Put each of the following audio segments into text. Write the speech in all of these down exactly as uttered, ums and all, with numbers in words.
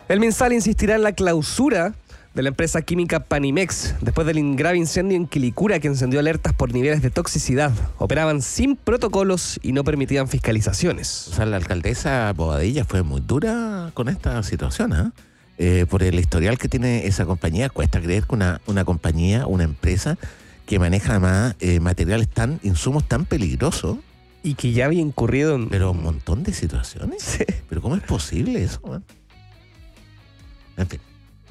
El MinSal insistirá en la clausura de la empresa química Panimex, después del grave incendio en Quilicura que encendió alertas por niveles de toxicidad. Operaban sin protocolos y no permitían fiscalizaciones. O sea, la alcaldesa Bobadilla fue muy dura con esta situación, ¿eh? Eh, por el historial que tiene esa compañía. Cuesta creer que una, una compañía, una empresa que maneja además eh, materiales tan, insumos tan peligrosos. Y que ya había incurrido en... Pero un montón de situaciones. Sí. ¿Pero cómo es posible eso, ¿eh? En fin.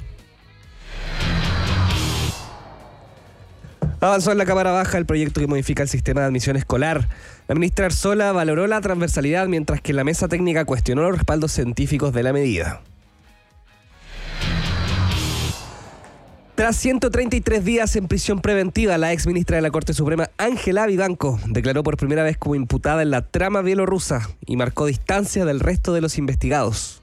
Avanzó en la Cámara Baja el proyecto que modifica el sistema de admisión escolar. La ministra Arzola valoró la transversalidad, mientras que la mesa técnica cuestionó los respaldos científicos de la medida. Tras ciento treinta y tres días en prisión preventiva, la ex ministra de la Corte Suprema, Ángela Vivanco, declaró por primera vez como imputada en la trama bielorrusa y marcó distancia del resto de los investigados.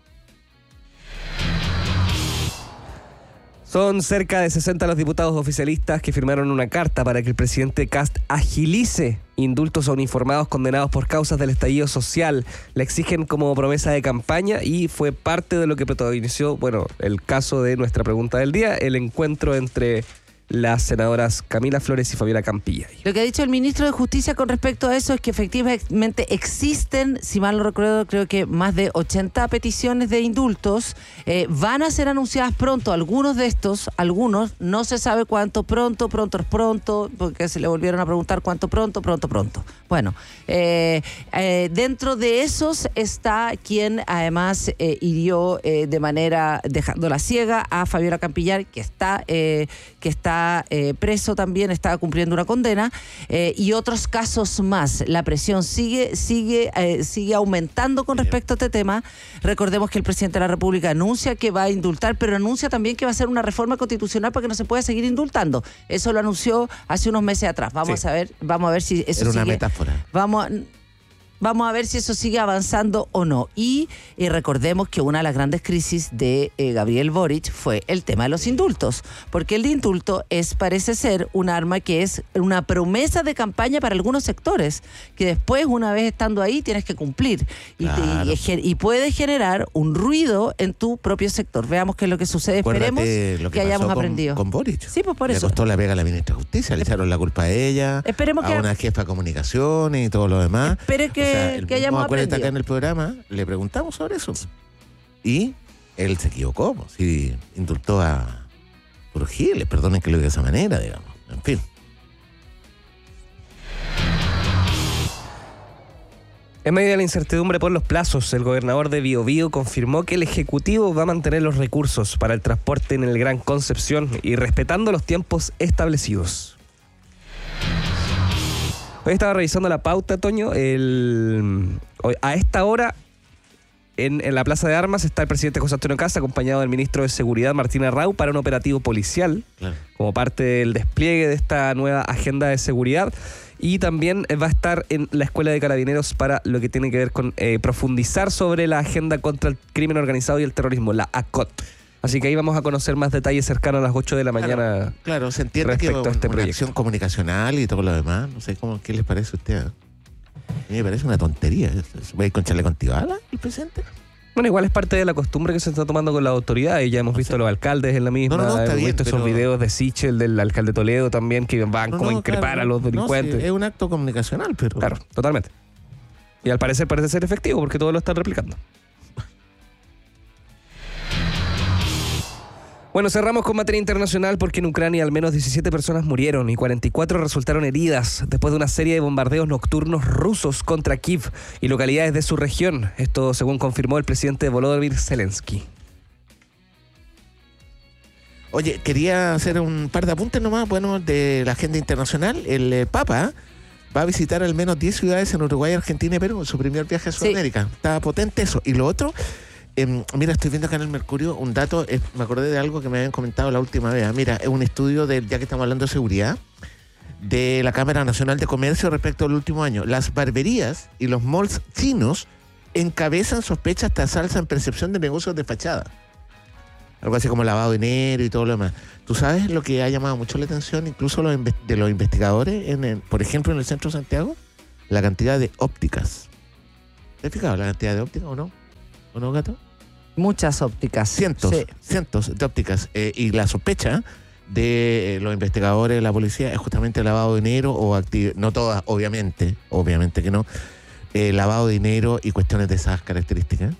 Son cerca de sesenta los diputados oficialistas que firmaron una carta para que el presidente Kast agilice indultos a uniformados condenados por causas del estallido social. Le exigen como promesa de campaña y fue parte de lo que protagonizó, bueno, el caso de nuestra pregunta del día, el encuentro entre las senadoras Camila Flores y Fabiola Campillay. Lo que ha dicho el ministro de Justicia con respecto a eso es que efectivamente existen, si mal no recuerdo, creo que más de ochenta peticiones de indultos. Eh, van a ser anunciadas pronto. Algunos de estos, algunos, no se sabe cuánto pronto, pronto es pronto, porque se le volvieron a preguntar cuánto pronto, pronto, pronto. Bueno, eh, eh, dentro de esos está quien además eh, hirió eh, de manera, dejándola ciega a Fabiola Campillay, que está, eh, que está Eh, preso también, estaba cumpliendo una condena, eh, y otros casos más. La presión sigue sigue eh, sigue aumentando con respecto a este tema. Recordemos que el presidente de la República anuncia que va a indultar, pero anuncia también que va a hacer una reforma constitucional para que no se pueda seguir indultando. Eso lo anunció hace unos meses atrás. Vamos Sí. a ver, vamos a ver si eso Era una sigue. metáfora. Vamos a, Vamos a ver si eso sigue avanzando o no. Y, y recordemos que una de las grandes crisis de eh, Gabriel Boric fue el tema de los indultos. Porque el indulto es, parece ser, un arma que es una promesa de campaña para algunos sectores, que después, una vez estando ahí, tienes que cumplir. Y, Claro. te- y, y puede generar un ruido en tu propio sector. Veamos qué es lo que sucede. Esperemos Acuérdate lo que, que hayamos pasó con- aprendido. Con Boric. Sí, pues por Le eso. costó la pega a la ministra de Justicia, le echaron la culpa a ella, Esperemos a que- una jefa de comunicaciones y todo lo demás. Espere que- O sea, el que mismo hayamos Acuérdate aprendido. acá en el programa le preguntamos sobre eso. Y él se equivocó, pues, sí, indultó a por Giles, perdonen que lo diga de esa manera, digamos. En fin. En medio de la incertidumbre por los plazos, el gobernador de Biobío confirmó que el Ejecutivo va a mantener los recursos para el transporte en el Gran Concepción y respetando los tiempos establecidos. Hoy estaba revisando la pauta, Toño. El, hoy, a esta hora, en, en la Plaza de Armas, está el presidente José Antonio Kast, acompañado del ministro de Seguridad, Martín Arrau, para un operativo policial, Claro. como parte del despliegue de esta nueva agenda de seguridad. Y también va a estar en la Escuela de Carabineros para lo que tiene que ver con eh, profundizar sobre la agenda contra el crimen organizado y el terrorismo, la A C O T. Así que ahí vamos a conocer más detalles cercanos a las ocho de la mañana. Claro, claro, se entiende que respecto a este una proyecto. acción comunicacional y todo lo demás. No sé cómo, qué les parece a usted. A mí me parece una tontería. ¿Se va a ir con chaleco antibala el presidente? Bueno, igual es parte de la costumbre que se está tomando con la autoridad y ya hemos O visto sea, a los alcaldes en la misma. no, no, está hemos bien, visto esos pero- videos de Sichel, del alcalde Toledo también, que van No, como a no, increpar claro, a los no, delincuentes. sí, es un acto comunicacional, pero... Claro, totalmente. Y al parecer parece ser efectivo porque todos lo están replicando. Bueno, cerramos con materia internacional porque en Ucrania al menos diecisiete personas murieron y cuarenta y cuatro resultaron heridas después de una serie de bombardeos nocturnos rusos contra Kiev y localidades de su región. Esto según confirmó el presidente Volodymyr Zelensky. Oye, quería hacer un par de apuntes nomás, bueno, de la agenda internacional. El eh, Papa va a visitar al menos diez ciudades en Uruguay, Argentina y Perú en su primer viaje a Sudamérica. Sí. Está potente eso. Y lo otro, eh, mira, estoy viendo acá en el Mercurio un dato, eh, me acordé de algo que me habían comentado la última vez. Mira, es un estudio, de, ya que estamos hablando de seguridad, de la Cámara Nacional de Comercio respecto al último año. Las barberías y los malls chinos encabezan sospechas tras alza en percepción de negocios de fachada. Algo así como lavado de dinero y todo lo demás. ¿Tú sabes lo que ha llamado mucho la atención, incluso los inve- de los investigadores, en el, por ejemplo, en el centro de Santiago? La cantidad de ópticas. ¿Te has fijado la cantidad de ópticas o no? ¿O no, gato? Muchas ópticas. Cientos, Sí. cientos de ópticas. Eh, y la sospecha de los investigadores de la policía es justamente lavado de dinero o actividad, no todas, obviamente, obviamente que no, eh, lavado de dinero y cuestiones de esas características.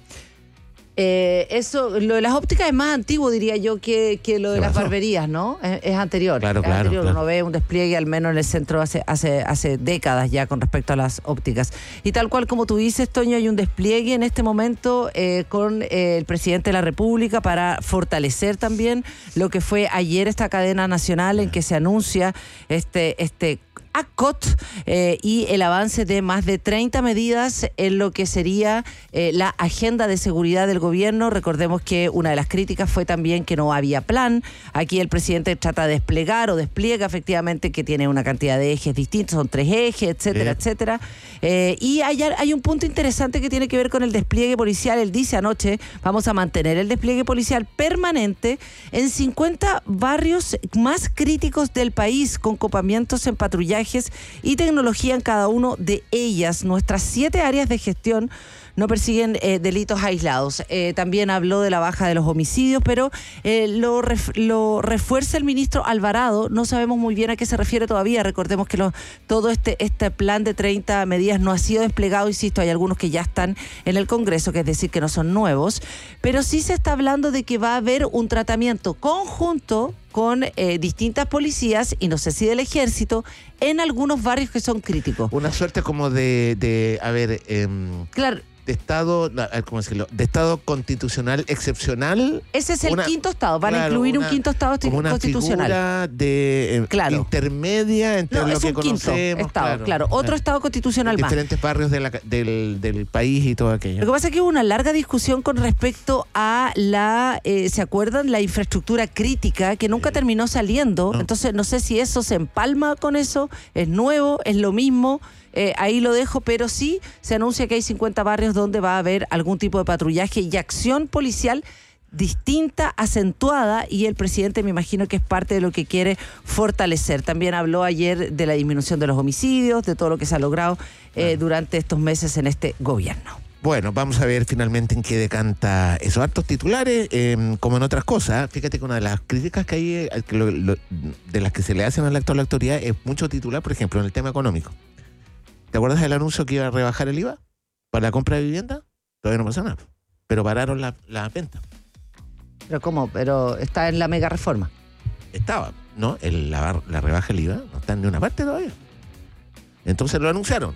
Eh, eso, lo de las ópticas es más antiguo, diría yo, que, que lo de ¿Qué las pasó? barberías, ¿no? Es, es anterior. Claro, es claro, anterior. claro. Uno ve un despliegue, al menos en el centro, hace, hace, hace décadas ya con respecto a las ópticas. Y tal cual como tú dices, Toño, hay un despliegue en este momento eh, con eh, el presidente de la República para fortalecer también lo que fue ayer esta cadena nacional en que se anuncia este, este A C O T eh, y el avance de más de treinta medidas en lo que sería eh, la agenda de seguridad del gobierno. Recordemos que una de las críticas fue también que no había plan. Aquí el presidente trata de desplegar o despliega efectivamente que tiene una cantidad de ejes distintos, son tres ejes, etcétera, Bien. etcétera. Eh, y hay, hay un punto interesante que tiene que ver con el despliegue policial. Él dice anoche, vamos a mantener el despliegue policial permanente en cincuenta barrios más críticos del país, con copamientos en patrullaje y tecnología en cada uno de ellas. Nuestras siete áreas de gestión no persiguen eh, delitos aislados. Eh, también habló de la baja de los homicidios, pero eh, lo, ref, lo refuerza el ministro Alvarado. No sabemos muy bien a qué se refiere todavía. Recordemos que lo, todo este, este plan de treinta medidas no ha sido desplegado. Insisto, hay algunos que ya están en el Congreso, que es decir, que no son nuevos. Pero sí se está hablando de que va a haber un tratamiento conjunto con eh, distintas policías, y no sé si del ejército, en algunos barrios que son críticos. Una suerte como de, de a ver, eh, Claro. de estado, a ver, ¿cómo decirlo? De estado constitucional excepcional. Ese es el Una- quinto estado, van a claro, incluir una- un quinto estado como una constitucional. figura de eh, Claro. intermedia entre No, lo es que un quinto conocemos. estado, claro. Otro estado constitucional en más. diferentes barrios de la ca- del, del país y todo Lo aquello. que pasa es que hubo una larga discusión con respecto a la, eh, ¿se acuerdan? La infraestructura crítica que nunca terminó saliendo. No. Entonces no sé si eso se empalma con eso, es nuevo, es lo mismo. Eh, ahí lo dejo, pero sí se anuncia que hay cincuenta barrios donde va a haber algún tipo de patrullaje y acción policial distinta, acentuada, y el presidente me imagino que es parte de lo que quiere fortalecer. También habló ayer de la disminución de los homicidios, de todo lo que se ha logrado eh, durante estos meses en este gobierno. Bueno, vamos a ver finalmente en qué decanta esos hartos titulares, eh, como en otras cosas. Fíjate que una de las críticas que hay, eh, que lo- lo- de las que se le hacen a la actual autoridad, es mucho titular, por ejemplo, en el tema económico. ¿Te acuerdas del anuncio que iba a rebajar el I V A para la compra de vivienda? Todavía no pasa nada, pero pararon la, la venta. ¿Pero cómo? Pero está en la mega reforma. Estaba, ¿no? El, la, la rebaja del I V A no está en ninguna parte todavía. Entonces lo anunciaron.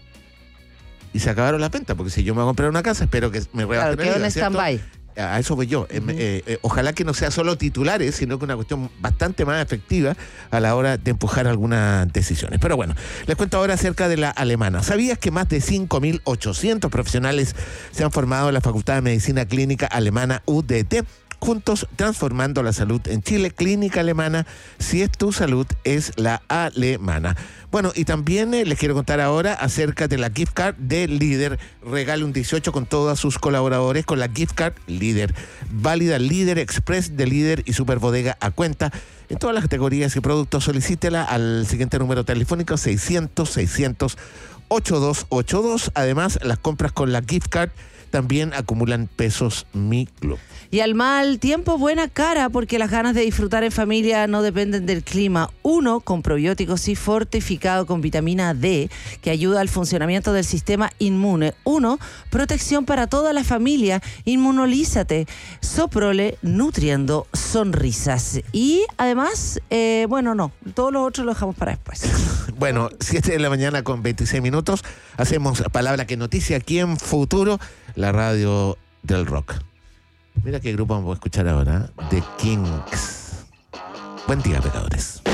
Y se acabaron las ventas, porque si yo me voy a comprar una casa, espero que me rebajen Claro, el quedó I V A, en ¿cierto? stand-by. A eso voy yo. Eh, Ujú. eh, eh, ojalá que no sea solo titulares, sino que una cuestión bastante más efectiva a la hora de empujar algunas decisiones. Pero bueno, les cuento ahora acerca de la alemana. ¿Sabías que más de cinco mil ochocientos profesionales se han formado en la Facultad de Medicina Clínica Alemana U D T? Juntos transformando la salud en Chile. Clínica Alemana, si es tu salud, es la alemana. Bueno, y también eh, les quiero contar ahora acerca de la gift card de Líder. Regale un dieciocho con todos sus colaboradores con la gift card Líder. Válida Líder Express de Líder y Superbodega a cuenta en todas las categorías y productos. Solicítela al siguiente número telefónico seiscientos, seiscientos, ochenta y dos ochenta y dos. Además, las compras con la gift card también acumulan pesos Mi Club. Y al mal tiempo, buena cara, porque las ganas de disfrutar en familia no dependen del clima. Uno, con probióticos y fortificado con vitamina D, que ayuda al funcionamiento del sistema inmune. Uno, protección para toda la familia. Inmunolízate. Soprole, nutriendo sonrisas. Y además, eh, bueno, no, todos los otros lo dejamos para después. Bueno, siete de la mañana con veintiséis minutos. Hacemos Palabra que Noticia aquí en Futuro, la radio del rock. Mira qué grupo vamos a escuchar ahora. The Kings. Buen día, pecadores.